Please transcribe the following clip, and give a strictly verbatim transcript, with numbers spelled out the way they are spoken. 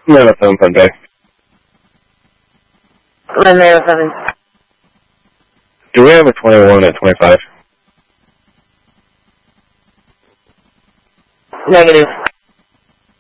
No, that's on Sunday. Monday or something. Do we have a twenty-one at twenty-five? Negative.